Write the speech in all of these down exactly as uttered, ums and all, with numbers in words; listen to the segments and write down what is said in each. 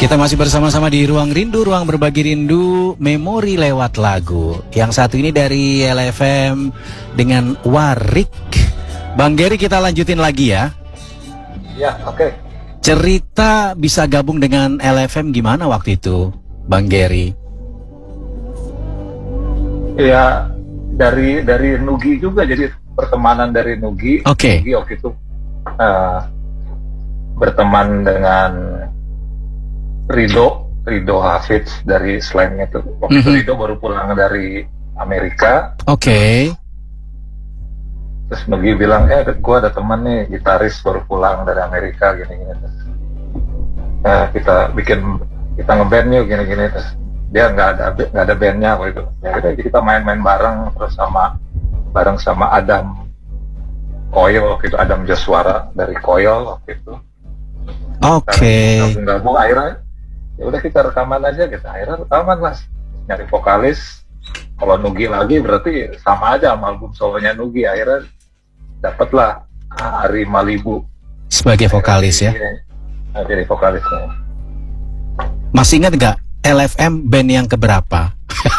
Kita masih bersama-sama di Ruang Rindu, Ruang Berbagi Rindu, Memori lewat lagu. Yang satu ini dari L F M dengan Warik. Bang Gary, kita lanjutin lagi ya. Ya, oke. Okay. Cerita bisa gabung dengan L F M gimana waktu itu, Bang Gary? Ya, dari dari Nugi juga, jadi pertemanan dari Nugi. Oke. Okay. Nugi waktu itu uh, berteman dengan Rido, Rido Hafiz dari Slang itu. Waktu mm-hmm. itu Rido baru pulang dari Amerika. Oke. Okay. Terus Nugi bilang, eh gue ada teman nih, gitaris baru pulang dari Amerika, gini-gini. Terus, eh, kita bikin, kita ngeband yuk, gini-gini. Terus dia nggak ada nggak ada bandnya waktu itu. Ya udah, jadi kita main-main bareng, terus sama bareng sama Adam Koil waktu itu, Adam Jaswara dari Koil waktu itu. Oke. Okay. Gabung-gabung akhirnya. Ya udah kita rekaman aja gitu, akhirnya rekaman mas, nyari vokalis. Kalau Nugi lagi berarti sama aja sama album solonya Nugi, akhirnya dapatlah Ari Malibu sebagai vokalis ya. Nah, jadi vokalisnya. Masih ingat nggak L F M band yang keberapa?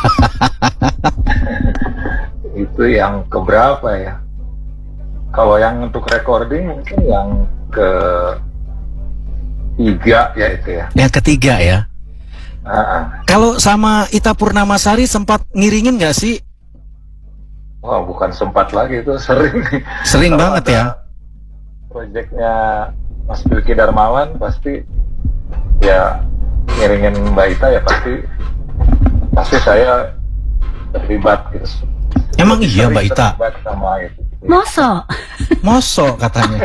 Itu yang keberapa ya? Kalau yang untuk recording mungkin yang ke tiga ya itu ya. Yang ketiga ya. Uh-uh. Kalau sama Ita Purnamasari sempat ngiringin nggak sih? Wah, bukan sempat lagi, itu sering. Sering banget ya. Proyeknya Mas Bilky Darmawan pasti ya ngiringin Mbak Ita, ya pasti pasti saya terlibat gitu. Emang iya Mbak Ita? Sama itu. Moso? Moso katanya.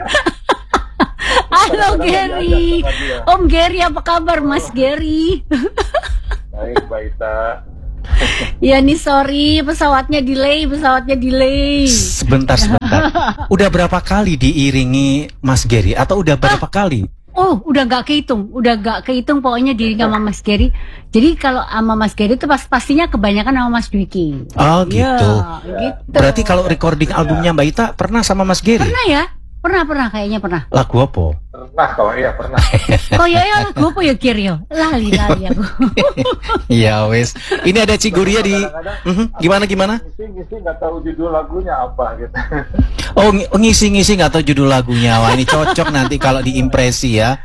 Halo Gary, Om Gary, apa kabar Mas Gary? Baik Mbak Ita. Ya nih sorry, pesawatnya delay, pesawatnya delay. Sebentar, sebentar. Udah berapa kali diiringi Mas Gary atau udah berapa ah, kali? Oh, udah gak kehitung, udah gak kehitung pokoknya diiringi sama Mas Gary. Jadi kalau sama Mas Gary itu pas pastinya kebanyakan sama Mas Dwiki. Oh gitu. Ya, gitu. Berarti kalau recording albumnya Mbak Ita pernah sama Mas Gary? Pernah ya? Pernah, pernah, kayaknya pernah. Lagu apa? Pernah, kalau iya pernah. Oh iya, ya, lagu apa ya Gary? Lali, lali aku. Ya wes. Ini ada Ciguria di... Uh-huh. Gimana, gimana? Ngisi-ngisi nggak tahu judul lagunya apa gitu. Oh, ngisi-ngisi nggak tahu judul lagunya. Wah, ini cocok nanti kalau diimpresi ya.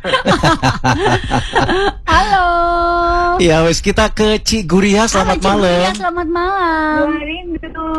Halo. Ya wes, kita ke Ciguria. Selamat Halo, malam. Ciguria, selamat malam. Rindu.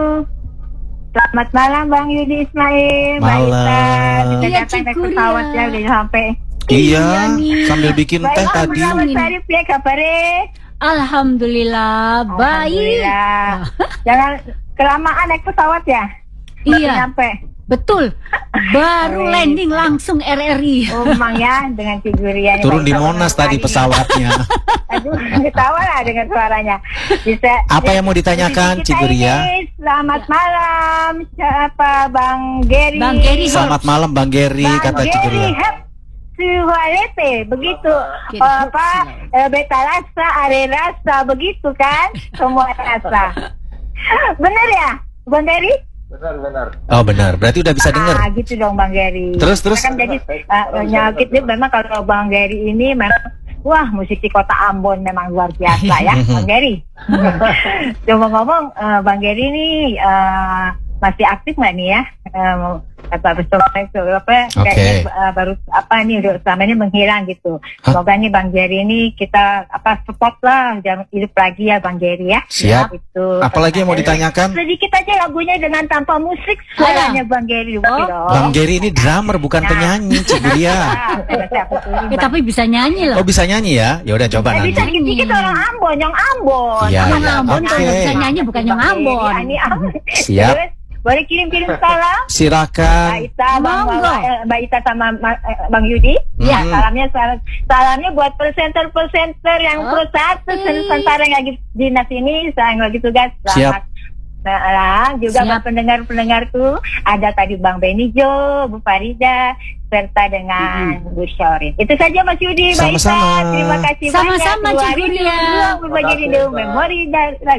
Selamat malam Bang Yudi Ismail. Malam. Baik, kita Iya, datang naik Ciguria. pesawat ya udah sampai. Iya, Iya sambil bikin Baik, teh tadi. Selamat Sarif ya kabarnya. Alhamdulillah, baik. Alhamdulillah. Jangan kelamaan naik pesawat ya. Iya. Sampai. Betul. Baru Baik. landing langsung R R I. Oh, Mang ya dengan Ciguria. Turun di Monas tadi pesawatnya. Aduh, ketawa lah dengan suaranya. Bisa. Apa yang mau ditanyakan, Kita Ciguria? ini, Selamat malam, siapa Bang Gary? Bang Gary. Selamat malam Bang Gary, Bang kata Gary, Ciguria. hap, suhalete, begitu. Gary, Apa, eh, beta rasa, are rasa, begitu kan? Semua rasa. Bener ya, Bang Gary? Benar-benar. Oh benar, berarti udah bisa dengar. Ah, gitu dong Bang Gary. Terus, terus? Kan jadi uh, nyakit dia memang kalau Bang Gary ini memang wah, musisi kota Ambon memang luar biasa ya, Bang Gary. Coba ngomong, uh, Bang Gary ini uh, masih aktif nggak nih ya? Um, apa itu apa kayaknya uh, baru apa nih udah selama ini menghilang gitu. Semoga nih Bang Gary ini kita apa support lah, jangan hidup lagi ya Bang Gary ya. Siap. Itu. Apalagi yang mau ditanyakan? Sedikit aja lagunya dengan tanpa musik suaranya Bang Gary. Oh. Bang Gary ini drummer bukan Nah. penyanyi, Ciguria. Eh, tapi bisa nyanyi loh. Oh bisa nyanyi ya? Ya udah coba Eh, nanti. bisa dikit-dikit orang Ambon, yang Ambon. Iya, Sama iya. Ambon Oke. kalau bisa nyanyi bukan yang Ambon. Ini Ambon. Siap. Terus, boleh kirim-kirim salam? Mbak Silakan. Ita, Bang, Monggo. eh, Mbak Ita sama Ma- eh, Bang Yudi. Ya, Hmm. salamnya sal- salamnya buat presenter-presenter yang pro satu Oke. sementara yang lagi dinas ini, saya yang lagi tugas. Selamat. Nah, juga Siap. buat pendengar-pendengarku, ada tadi Bang Benijo, Bu Farida, serta dengan Bu Syorin. Itu saja Mas Yudi, Mbak Ita. Sama-sama. Terima kasih Sama-sama, banyak. Ciguria. Berbagi rindu, memori dan lagu.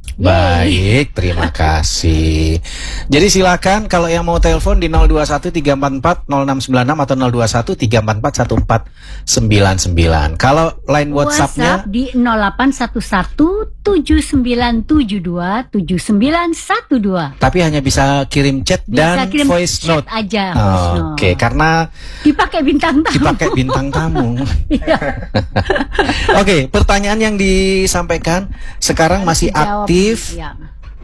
Baik, terima kasih. Jadi silakan kalau yang mau telepon di nol dua satu tiga empat empat nol enam sembilan enam atau nol dua satu tiga empat empat satu empat sembilan sembilan. Kalau line WhatsApp-nya WhatsApp di nol delapan satu satu tujuh sembilan tujuh dua tujuh sembilan satu dua. tapi hanya bisa kirim chat Bisa dan kirim voice chat note aja. Oh, voice note. Oke, karena Dipakai bintang tamu. dipakai bintang tamu. Iya. Oke, pertanyaan yang disampaikan sekarang masih Dijawab. aktif Iya.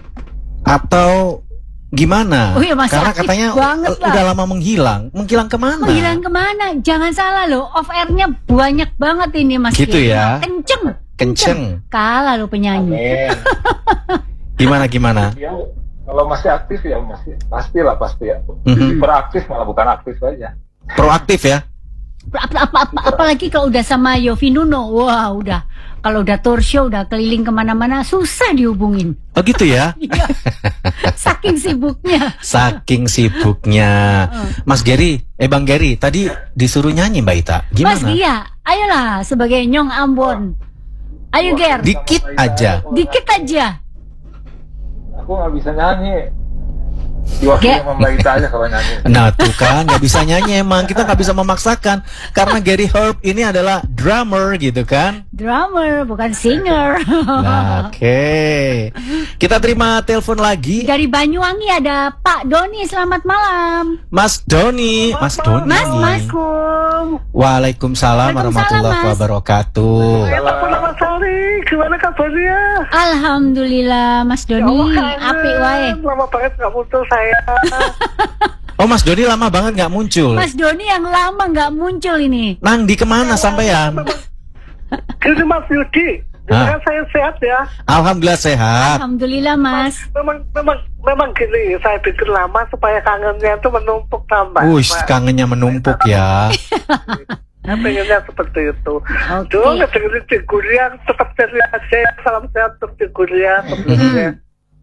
atau gimana? Oh iya, masih Karena aktif katanya banget uh, lah. udah lama menghilang. Menghilang kemana? Menghilang kemana? Jangan salah loh, off airnya banyak banget ini Mas. Gitu Ki. ya? Kenceng. Kenceng. Kalah lo penyanyi. Amin. Gimana gimana? Ya, kalau masih aktif ya masih pastilah pasti ya. Mhm. Beraktif malah bukan aktif aja. Proaktif ya? Apa, apa, apa, apalagi kalau udah sama Yofi Nuno, wah udah. Kalau udah tour show, udah keliling kemana-mana, susah dihubungin. Oh gitu ya? Iya. Saking sibuknya. Saking sibuknya. Mas Gary, eh Bang Gary, tadi disuruh nyanyi Mbak Ita. Gimana? Mas Gia, ayolah sebagai Nyong Ambon. Ayo Ger, Dikit aja. dikit aja. Aku nggak bisa nyanyi. Diwakili Ge- sama Mbak Ita aja kalau nyanyi. Nah tuh kan nggak bisa nyanyi emang, kita nggak bisa memaksakan karena Gary Herb ini adalah drummer gitu kan. Drummer, bukan singer. Nah, Oke, kita terima telepon lagi. Dari Banyuwangi ada Pak Doni, selamat malam. Mas Doni, Mas Doni. Mas, Mas. Waalaikumsalam warahmatullahi Waalaikumsalam, Mas. wabarakatuh. Mas Sari, gimana kabarnya? Alhamdulillah Mas Doni, apik wae. Lama banget nggak muncul saya. Oh Mas Doni lama banget nggak muncul. Mas Doni yang lama nggak muncul ini. Nang di kemana sampean? Gini Mas Yudi, Hah? kan saya sehat ya. Alhamdulillah sehat. Alhamdulillah Mas. Memang memang memang gini, saya bikin lama supaya kangennya itu menumpuk tambah. Wih, kangennya menumpuk ya. Saya pengennya seperti itu. Oke. Tuh, ngedengerin Ciguria, tetap ceria aja. Salam sehat untuk Ciguria. Tentunya.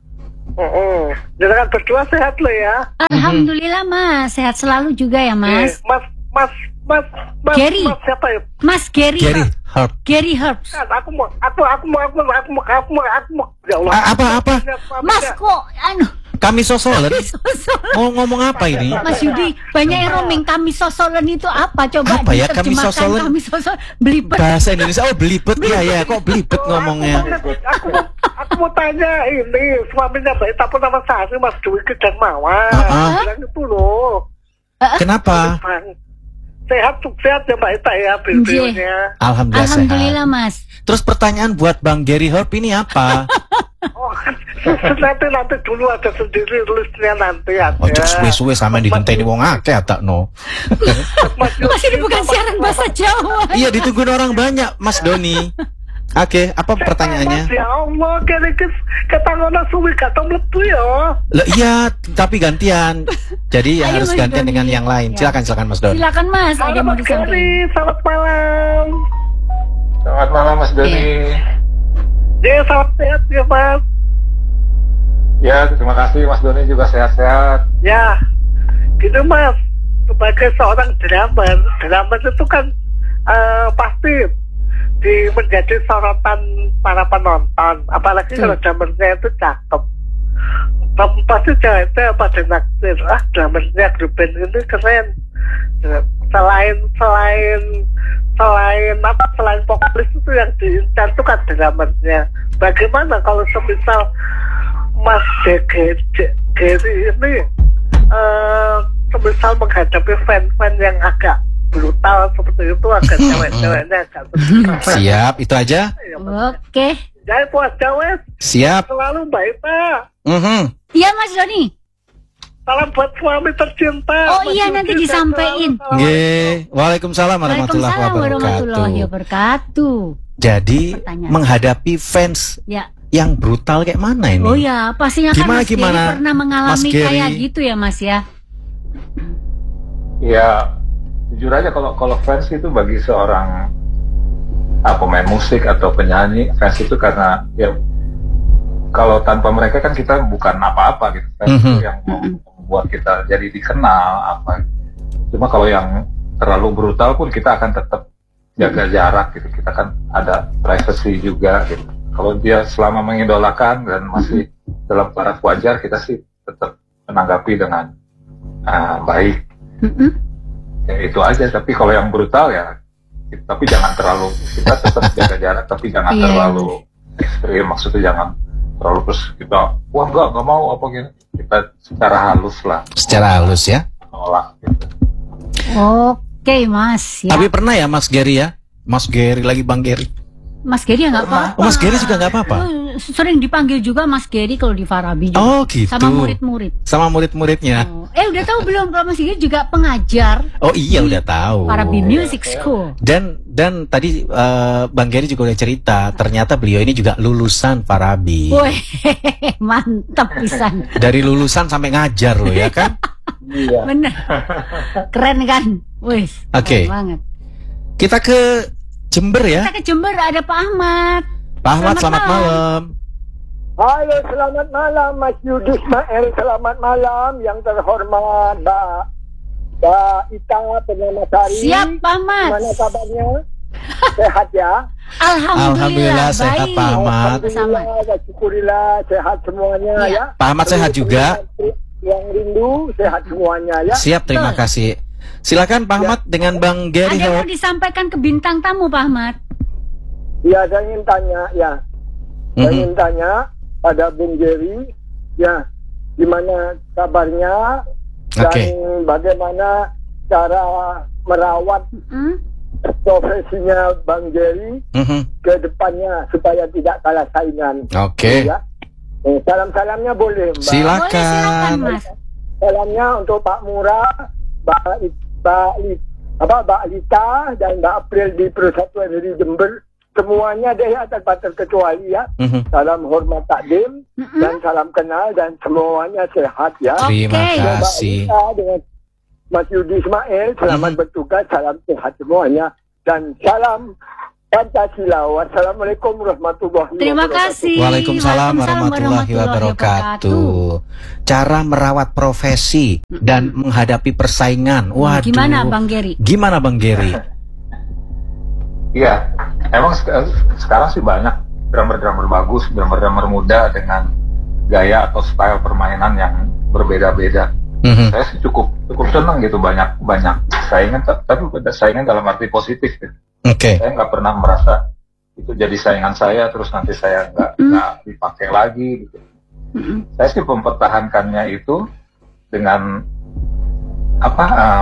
Oh, jangan berdua sehat lo ya. Alhamdulillah Mas, sehat selalu juga ya Mas. Eh, mas, mas, mas, mas, Gary. mas siapa ya? Mas Gary. Gary Herb. Gary Herbs. Kan, aku mau, aku, aku mau, aku mau, aku mau, aku mau, aku mau. Ya Allah. A- apa, apa? Mas kok anu Kami sosolen. sosolen. Mau ngomong apa ini? Mas Yudi, banyak yang roaming kami sosolen itu apa? Coba Apa ya, kami diterjemahkan, sosolen? Kami sosolen belibet. Bahasa Indonesia, oh belibet ya ya, kok belibet ngomongnya. Aku mau, aku mau tanya ini, suaminya Mbak Ita pun nama Sari, Mas Dwiki dan Mawar. Ah. Bilang itu loh. Kenapa? Bang, sehat, sehat ya Mbak Ita ya, videonya. Alhamdulillah, Alhamdulillah sehat. Mas. Terus pertanyaan buat Bang Gary Herb ini apa? Oh, nanti nanti dulu ada sendiri listnya nanti ada. Oh, cek suwe-suwe sama digenteni wong akeh tak no. Mas Mas ini bukan siaran bahasa Jawa. Iya, ditungguin orang banyak, Mas Doni. Oke, apa pertanyaannya? Mas, ya Allah, kira kata ngono suwi kata mlebu ya. Lah iya, tapi gantian. Jadi Ayo, harus Mas gantian Doni. dengan yang lain. Ya. Silakan, silakan Mas Doni. Silakan Mas, ada yang mau Mas Gary, disampaikan. selamat malam. Selamat malam Mas Doni. Ya, selamat sehat ya Mas. Ya, terima kasih Mas Doni juga sehat-sehat. Ya, gitu Mas. Sebagai seorang drummer, drummer itu kan eh, pasti di menjadi sorotan para penonton. Apalagi Hmm. kalau drummernya itu cakep. Tapi pasti cewek-cewek pada naksir. Ah, drummernya grup band ini keren. Selain selain selain apa selain vokalis itu yang diincar itu kan drummernya. Bagaimana kalau semisal Mas Gary ini uh, semisal menghadapi fan-fan yang agak brutal seperti itu, agak cewek-ceweknya agak seperti Siap, itu aja. Oke. Jadi puas jawab Siap. selalu Mbak Ita. Mhm. Iya Mas Doni. Salam buat suami tercinta. Oh Mas iya, Yudi nanti dan disampein. selalu. Nggih. Waalaikumsalam warahmatullahi Waalaikumsalam warahmatullahi wabarakatuh. wabarakatuh. Jadi Pertanyaan. menghadapi fans Ya. yang brutal kayak mana ini? Oh ya, pastinya kan Gimana, Mas Gary gimana, pernah Mas mengalami Gary? kayak gitu ya Mas ya. Ya, jujur aja kalau kalau fans itu bagi seorang ah, pemain musik atau penyanyi, fans itu karena ya kalau tanpa mereka kan kita bukan apa-apa gitu. Fans Mhm. itu yang membuat kita jadi dikenal apa. Cuma kalau yang terlalu brutal pun kita akan tetap jaga jarak gitu. Kita kan ada privacy juga gitu. kalau dia selama mengidolakan dan masih dalam taraf wajar, kita sih tetap menanggapi dengan uh, baik. Mm-mm. Ya, itu aja. Tapi kalau yang brutal ya, tapi jangan terlalu, kita tetap jaga jarak, tapi jangan Iya. terlalu ekstrim. Maksudnya jangan terlalu terus kita, wah enggak, enggak mau apa gitu. Kita secara halus lah. Secara halus ya. Menolak gitu. Oke Mas ya. Tapi pernah ya Mas Gary ya? Mas Gary lagi Bang Gary. Mas Gary ya nggak apa-apa. Oh, Mas Gary juga nggak apa-apa. Oh, sering dipanggil juga Mas Gary kalau di Farabi juga. Oh gitu. Sama murid-murid. Sama murid-muridnya. Oh. Eh udah tahu belum kalau Mas Gary juga pengajar Oh iya di udah tahu. Farabi Music School. Dan dan tadi eh, Bang Gary juga udah cerita, ternyata beliau ini juga lulusan Farabi. Woi, mantap pisan. Dari lulusan sampai ngajar loh ya kan? Iya. Bener. Keren kan? Wih. Oke. Banget. Kita ke Jember ya. Kita ke Jember ada Pak Ahmad. Pak Ahmad, Selamat selamat malam. Halo, selamat malam Mas Yudi Ismail. Selamat malam yang terhormat Mbak Mbak Ita Penyamasari. Siap Pak Ahmad. Gimana kabarnya? Sehat ya? Alhamdulillah, Alhamdulillah, sehat, baik. Pak Ahmad. Alhamdulillah, syukurillah sehat semuanya Iya. ya. Pak Ahmad sehat juga. Yang rindu sehat semuanya ya. Siap, terima Betul. kasih. Silakan Pak Ahmad dengan Bang Gary. Ada yang Howard. mau disampaikan ke bintang tamu Pak Ahmad? Ya, saya ingin tanya ya. Saya Mhm. ingin tanya pada Bung Jerry ya, gimana kabarnya dan Oke. bagaimana cara merawat Hmm? profesinya Bang Jerry Mhm. ke depannya supaya tidak kalah saingan. Oke. Ya. Eh, salam-salamnya boleh, Mbak. Silakan. Boleh silakan Mas. Salamnya untuk Pak Murah, Mbak Li- Mbak Li- apa Mbak Lita dan Mbak April di Persatuan Dari Jember. Semuanya deh ya, tanpa terkecuali ya. Mhm. Salam hormat takdim Mm-mm. dan salam kenal dan semuanya sehat ya. Terima Oke. Mbak kasih. Lita dengan Mas Yudi Ismail, selamat Mhm. bertugas, salam sehat semuanya dan salam Pancasila. Wassalamualaikum warahmatullahi Terima wabarakatuh. kasih. Waalaikumsalam warahmatullahi wabarakatuh. Cara merawat profesi dan menghadapi persaingan. Waduh. Gimana Bang Gary? Gimana Bang Gary? Iya, emang sek- sekarang sih banyak drummer-drummer bagus, drummer-drummer muda dengan gaya atau style permainan yang berbeda-beda. Mhm. Saya sih cukup cukup senang gitu, banyak banyak saingan, ta- tapi saingan dalam arti positif. Gitu. Oke. Saya nggak pernah merasa itu jadi saingan saya, terus nanti saya nggak Hmm. nggak dipakai lagi. Gitu. Mm-mm. Saya sih mempertahankannya itu dengan apa uh,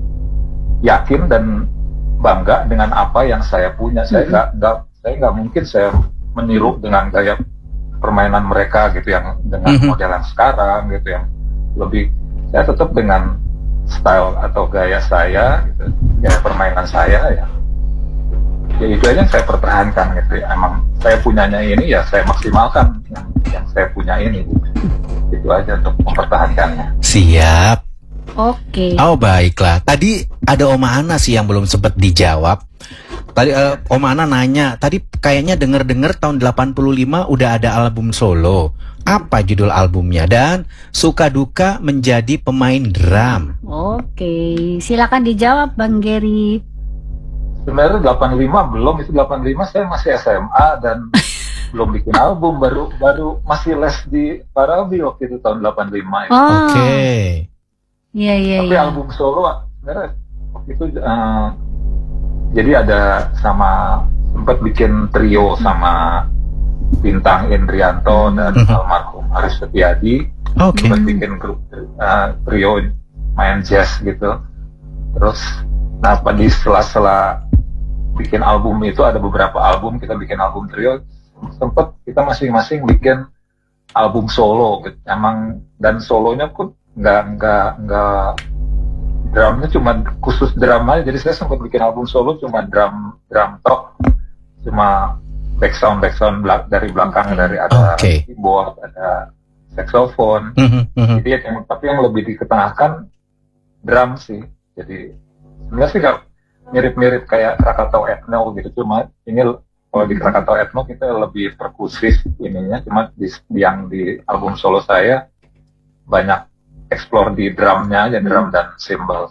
yakin dan bangga dengan apa yang saya punya. Saya nggak nggak saya nggak mungkin saya meniru dengan gaya permainan mereka gitu, yang dengan Mhm. model yang sekarang gitu, yang lebih. Saya tetap dengan style atau gaya saya gitu, gaya permainan saya ya. Ya itu aja yang saya pertahankan gitu. Emang saya punyanya ini ya saya maksimalkan yang, yang saya punya ini. Itu aja untuk mempertahankannya. Siap. Oke. Oh baiklah. Tadi ada Oma Ana sih yang belum sempat dijawab. Tadi eh, Oma Ana nanya, tadi kayaknya denger-denger tahun delapan puluh lima udah ada album solo. Apa judul albumnya? Dan suka duka menjadi pemain drum. Oke, silakan dijawab Bang Gary. Sebenarnya delapan puluh lima belum, itu delapan puluh lima saya masih S M A dan belum bikin album, baru baru masih les di Farabi waktu itu tahun delapan puluh lima itu. Oh. Oke. Iya iya Tapi iya. album solo sebenarnya waktu itu eh, jadi ada sama sempat bikin trio sama Bintang Indrianto dan Mhm. almarhum Aris Setiadi. Oke. Sempat bikin grup eh, trio main jazz gitu. Terus nah di sela-sela bikin album itu ada beberapa album, kita bikin album trio, sempat kita masing-masing bikin album solo gitu. Emang dan solonya pun nggak nggak nggak drumnya cuma khusus drum aja, jadi saya sempat bikin album solo cuma drum drum top, cuma back sound back sound belak- dari belakang, Oke. dari ada Oke. keyboard, ada saxophone. Mhm, mhm. Jadi yang tapi yang lebih diketengahkan drum sih. Jadi sebenarnya sih nggak mirip-mirip kayak Krakatau Ethno gitu, cuma ini kalau di Krakatau Ethno kita lebih perkusif ininya, cuma di, yang di album solo saya banyak explore di drumnya aja, drum dan cymbal.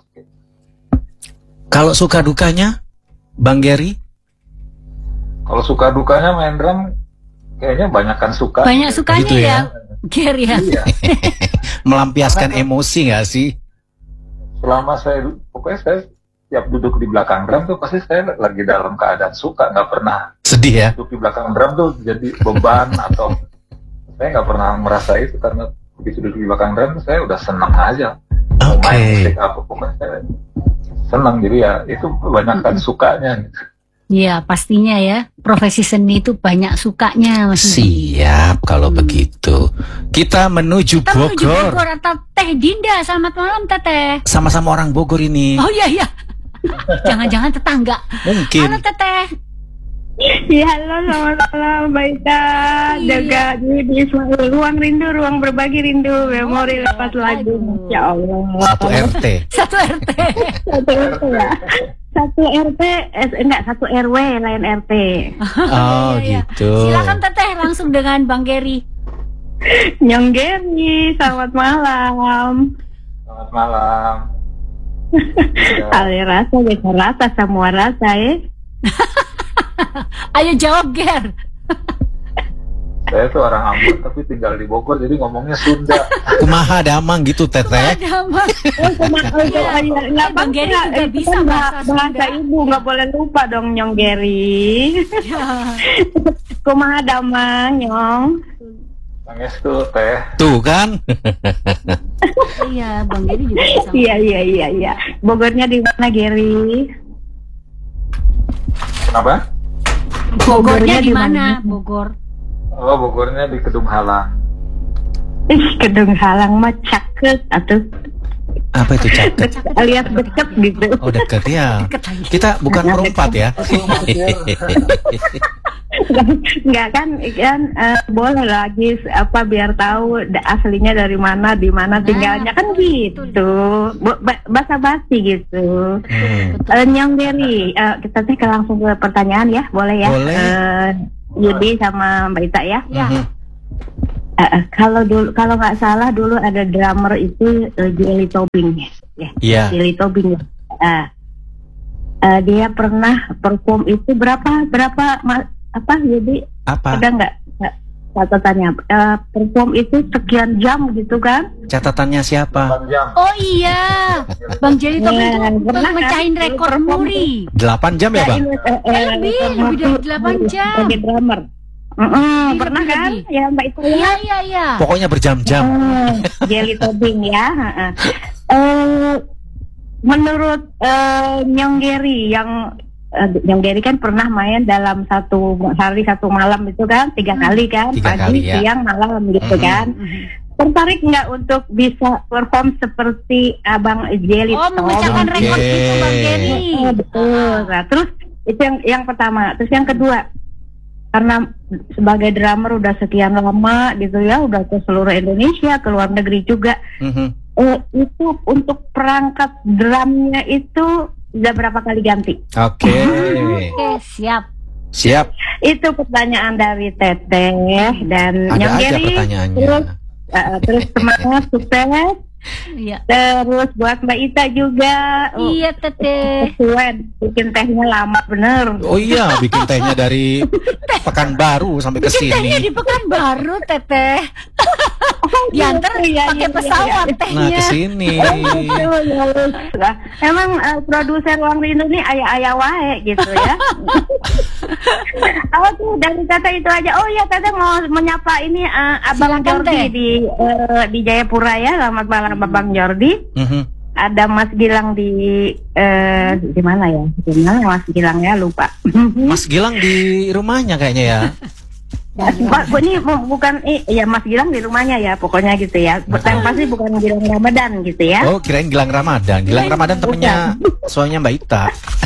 Kalau suka dukanya, Bang Gary? Kalau suka dukanya main drum, kayaknya banyakkan suka. Banyak sukanya Gitu ya. ya, Ger ya. Iya. Melampiaskan emosi nggak sih? Selama saya, pokoknya saya tiap duduk di belakang drum tuh pasti saya lagi dalam keadaan suka, nggak pernah Sedih ya? duduk di belakang drum tuh jadi beban atau saya nggak pernah merasa itu, karena begitu duduk di belakang drum tuh saya udah senang aja. Mau Oke. main musik apa pokoknya saya senang, jadi ya itu kebanyakan sukanya. Iya, pastinya ya. Profesi seni itu banyak sukanya, Mas Yudi. Siap kalau begitu. Kita menuju Kita menuju Bogor. Bogor atau Teh Dinda. Selamat malam, Teteh. Sama-sama orang Bogor ini. Oh iya iya. Jangan-jangan tetangga. Mungkin. Halo Teteh. Ya, halo, selamat malam, Mbak Ita. Iya. Jaga di Ismail. Ruang rindu, ruang berbagi rindu. Memori lepas lagu. Aduh. Ya Allah. Satu R T. Satu R T. Satu R T ya. Satu R T, eh, enggak, satu R W, lain R T. Oh Iya, iya. gitu. Silakan Teteh langsung dengan Bang Geri. Nyong Geri, selamat malam. Selamat malam. Ya, Ale rasa, beta rasa, semua rasa ya. Ayo jawab Ger. saya tuh orang Ambon tapi tinggal di Bogor, jadi ngomongnya Sunda. Kumaha damang gitu teteh. Ada Mas. Oh, sama, oh, Iya. iya, Eh, nggak Bang Geri apa-apa. juga Itu bisa kan bahasa bah- bahasa Sunda. ibu, nggak boleh lupa dong Nyong Geri. Ya. Kumaha damang Nyong. Pangestu teh. Tuh kan. Iya, Bang Geri juga bisa. Iya iya iya iya. Bogornya di mana Geri? Kenapa? Bogornya di mana? Bogor. Oh, Bogornya di Kedung Halang. Ih, Kedung Halang mah cakep atau Apa itu caket? alias deket gitu. Oh deket ya. Deket lagi. Kita bukan perempat ya. Enggak kan, kan eh, boleh lagi apa biar tahu da- aslinya dari mana, di mana Nah, tinggalnya kan betul, gitu. Bo- ba- Basa-basi gitu. Hmm. Eh, Nyong Geri, eh, kita sih langsung ke pertanyaan ya, boleh ya? Boleh. Eh, Yudi sama Mbak Ita ya. Ya. Mhm. Eh, eh, kalau dulu kalau nggak salah dulu ada drummer itu eh, Jelly Tobing ya. Iya. Jelly Tobing. Eh, eh, dia pernah perform itu berapa berapa ma- apa Yudi? Apa? Ada nggak nggak catatannya? Eh, perform itu sekian jam gitu kan? Catatannya siapa? delapan jam. Oh iya, Bang Jerry Tobing Nah, itu pernah kan? mecahin rekor Perform muri. delapan jam ya bang? Eh, eh, Eh, eh, lebih, perform lebih dari itu delapan jam. Sebagai drummer. Mm-mm, Lebih, pernah lebih, kan? lebih. Ya Mbak Ita ya. Iya iya iya. Pokoknya berjam-jam. Hmm, Jelly Tobing ya. heeh. Eh, menurut eh, Nyong Geri yang eh, Nyong Geri kan pernah main dalam satu hari satu malam itu kan tiga Hmm. kali kan, Tiga pagi, kali, ya. siang, malam gitu Mhm. kan. Mhm. Tertarik nggak untuk bisa perform seperti Abang Jelly Oh, memecahkan Oke. rekor itu Bang Jerry. Eh, betul. Nah, terus itu yang yang pertama. Terus yang kedua, karena sebagai drummer udah sekian lama gitu ya, udah ke seluruh Indonesia, ke luar negeri juga. Mhm. Eh, itu untuk perangkat drumnya itu udah berapa kali ganti? Oke. Oke, siap. Siap. Itu pertanyaan dari Teteh dan Ada Nyong aja Geri. pertanyaannya. Terus, eh, terus semangat, sukses. Iya. Terus buat Mbak Ita juga. Oh, Iya, Teteh. Suen, bikin tehnya lama bener. Oh iya, bikin tehnya dari Pekanbaru sampai ke Bikin tehnya sini. di Pekanbaru, Teteh. Diantar Iya, pakai iya, pesawat iya. Nah, tehnya. ke sini. Nah, emang eh, produser Ruang Rindu ini ayah-ayah wae gitu ya. Oh tuh dari Teteh itu aja. Oh iya, Teteh mau menyapa ini eh, Abang Silakan, Jordi Teh. di eh, di Jayapura ya. Selamat malam Abang Jordi. Mhm. Ada Mas Gilang di eh, di mana ya? Di mana Mas Gilang ya, lupa. Mas Gilang di rumahnya kayaknya ya. Pak, bu, ini bu- bukan eh, ya Mas Gilang di rumahnya ya, pokoknya gitu ya. Yang pasti bukan Gilang Ramadan gitu ya. Oh, kirain Gilang Ramadan. Gilang Ramadan temennya soalnya Mbak Ita.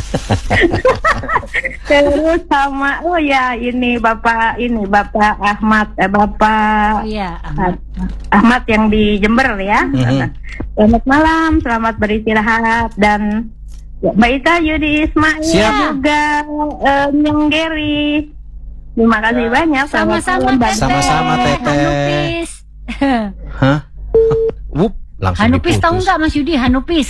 Terus sama oh ya ini Bapak ini Bapak Ahmad eh, Oh Bapak iya, Ahmad. Ahmad yang di Jember ya. Mhm. Selamat malam, selamat beristirahat dan ya, Mbak Ita Yudi Ismail Siap. juga eh, Nyong Geri. Terima kasih banyak. Selamat Sama-sama, malam, Mbak. Teteh. Sama-sama, Teteh. Hanupis. Hah? Wup, langsung Hanupis tahu diputus. nggak Mas Yudi? Hanupis.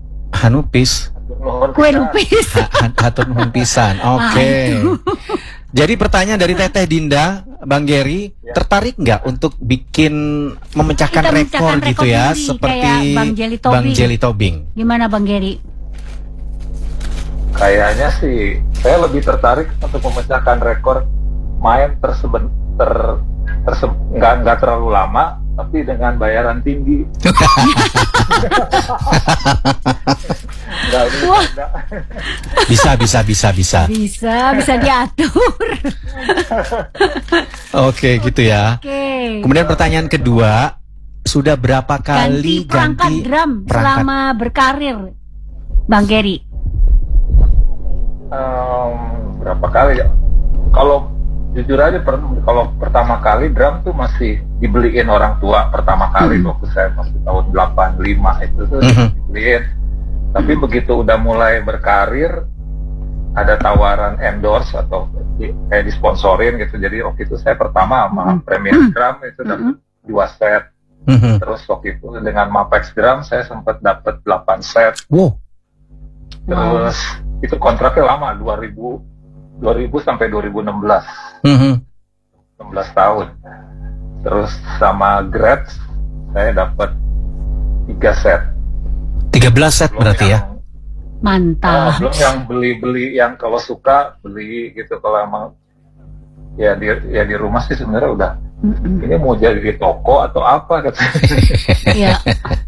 Hanupis. Nuhun Kue pisan. lupis. Ha- ha- Hatur nuhun pisan. Oke. Ah, itu. Jadi pertanyaan dari Teteh Dinda, Bang Gary, Ya. tertarik nggak untuk bikin memecahkan Kita rekor memecahkan gitu rekor ya, muri, seperti kayak Bang Jelly Tobing. Bang Jelly Tobing? Gimana Bang Gary? Kayaknya sih saya lebih tertarik untuk memecahkan rekor main terseben ter terse nggak nggak terlalu lama tapi dengan bayaran tinggi. Nggak, ini Wah. nggak. Bisa, bisa, bisa, bisa. Bisa, bisa diatur. Oke, gitu ya. Oke. Kemudian pertanyaan kedua, sudah berapa kali Ganti perangkat ganti drum perangkat? selama berkarir, Bang Gary? Em, berapa kali ya? Kalau jujur aja, per, kalau pertama kali drum tuh masih dibeliin orang tua pertama kali Hmm. waktu saya masih tahun delapan puluh lima itu tuh Mhm. dibeliin. Tapi begitu udah mulai berkarir, ada tawaran endorse atau di, kayak disponsorin gitu. Jadi waktu itu saya pertama sama Mhm. Premier Drum itu dapat dua set. Mhm. Terus waktu itu dengan Mapex Drum saya sempat dapat delapan set. Wow. Terus itu kontraknya lama, dua ribu dua ribu sampai dua ribu enam belas. Mhm. enam belas tahun. Terus sama Gretsch saya dapat tiga set. tiga belas set Belum berarti ya? yang, ah, Mantap. belum yang beli-beli yang kalau suka beli gitu, kalau emang ya di ya di rumah sih sebenarnya udah Mm-mm. ini mau jadi di toko atau apa gitu. Iya.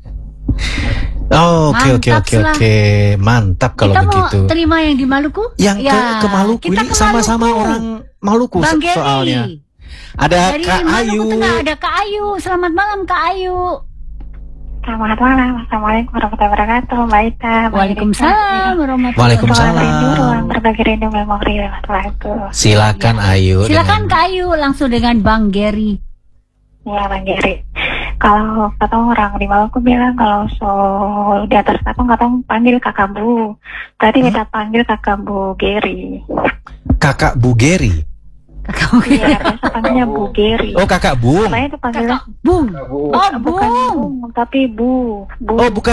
Oh, oke oke Mantap oke lah. oke. Mantap kalau Kita begitu. mau terima yang di Maluku? Yang ke, Ya, ke Maluku kita ini ke sama-sama Maluku. orang Maluku Bang so- Gary. soalnya. Ada Dari Kak Maluku Ayu. Tengah ada Kak Ayu. Selamat malam Kak Ayu. Selamat malam, Assalamualaikum warahmatullahi wabarakatuh, Mbak Ita. Mbak Waalaikumsalam warahmatullahi Waalaikumsalam. wabarakatuh. Ruang berbagi rindu memori waktu. Silakan Ayu. Silakan dengan- Kak Ayu langsung dengan Bang Gary. Ya, Bang Gary. Kalau kata orang di Maluku bilang kalau so di atas patung katong panggil kakak Bu. Tadi kita panggil kakak Bu Gary. Kakak Bu Gary. Kakak Iya, biasa panggilnya Bu Gary. Oh, Kakak Bung. Makanya itu panggilnya Kakak Bung. Bu, Oh, bukan Bung. Bung, tapi Bu. Bu. Oh, bukan